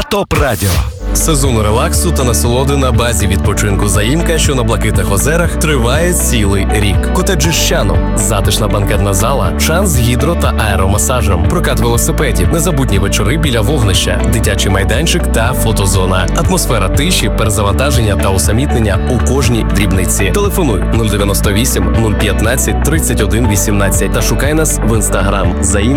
ТОП Радіо. Сезон релаксу та насолоди на базі відпочинку «Заїмка», що на Блакитних озерах, триває цілий рік. Котеджі «Щано», затишна банкетна зала, шанс з гідро- та аеромасажем, прокат велосипедів, незабутні вечори біля вогнища, дитячий майданчик та фотозона, атмосфера тиші, перезавантаження та усамітнення у кожній дрібниці. Телефонуй 098 015 31 18 та шукай нас в інстаграм «Заїмка».